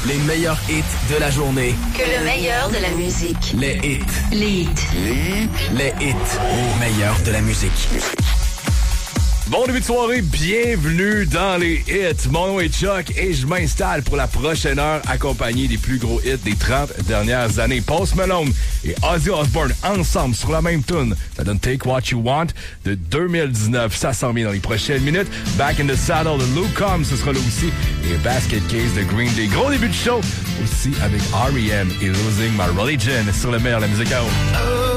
Les meilleurs hits de la journée. Que le meilleur de la musique. Les hits. Les hits. Les hits. Au meilleur de la musique. Bon début de soirée, bienvenue dans les hits. Mon nom est Chuck et je m'installe pour la prochaine heure accompagné des plus gros hits des 30 dernières années. Post Malone et Ozzy Osbourne ensemble sur la même tune. Ça donne Take What You Want de 2019. Ça s'en vient dans les prochaines minutes. Back in the Saddle de Luke Combs, ce sera là aussi. Et Basket Case de Green Day. Gros début de show aussi avec R.E.M. et Losing My Religion sur le meilleur de la musique à eau.